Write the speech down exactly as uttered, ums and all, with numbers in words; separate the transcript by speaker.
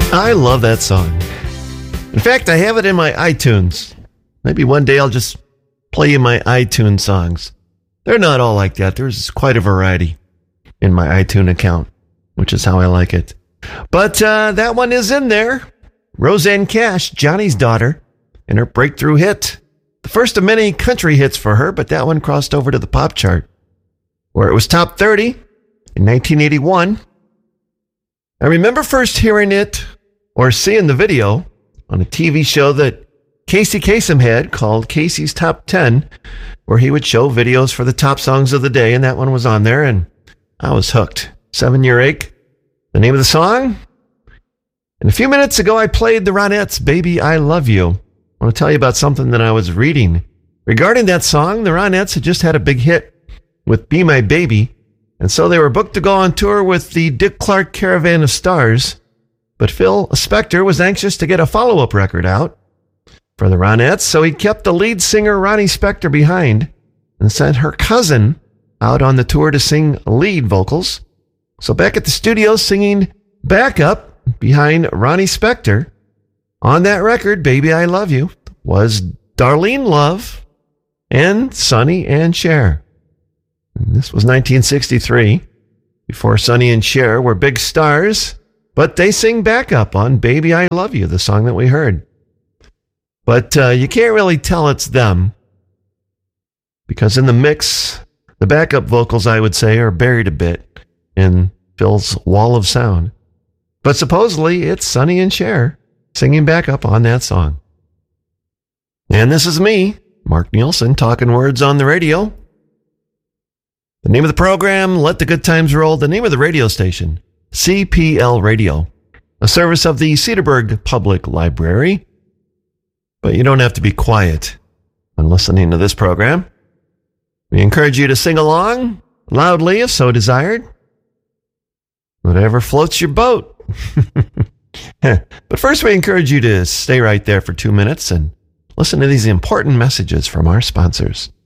Speaker 1: I love that song. In fact, I have it in my iTunes. Maybe one day I'll just play you my iTunes songs. They're not all like that. There's quite a variety in my iTunes account, which is how I like it. But uh, that one is in there. Rosanne Cash, Johnny's daughter, and her breakthrough hit. The first of many country hits for her, but that one crossed over to the pop chart, where it was top thirty in nineteen eighty-one. I remember first hearing it or seeing the video on a T V show that Casey Kasem had called Casey's Top ten, where he would show videos for the top songs of the day, and that one was on there, and I was hooked. Seven Year Ache, the name of the song. And a few minutes ago, I played the Ronettes' Baby, I Love You. I want to tell you about something that I was reading. Regarding that song, the Ronettes had just had a big hit with Be My Baby, and so they were booked to go on tour with the Dick Clark Caravan of Stars. But Phil Spector was anxious to get a follow-up record out for the Ronettes, so he kept the lead singer Ronnie Spector behind and sent her cousin out on the tour to sing lead vocals. So back at the studio singing backup behind Ronnie Spector on that record, Baby I Love You, was Darlene Love and Sonny and Cher. And this was nineteen sixty-three, before Sonny and Cher were big stars, but they sing backup on Baby I Love You, the song that we heard. But uh, you can't really tell it's them, because in the mix, the backup vocals, I would say, are buried a bit in Phil's wall of sound. But supposedly, it's Sonny and Cher singing backup on that song. And this is me, Mark Nielsen, talking words on the radio. The name of the program, Let the Good Times Roll. The name of the radio station, C P L Radio, a service of the Cedarburg Public Library. But you don't have to be quiet when listening to this program. We encourage you to sing along loudly if so desired. Whatever floats your boat. But first, we encourage you to stay right there for two minutes and listen to these important messages from our sponsors.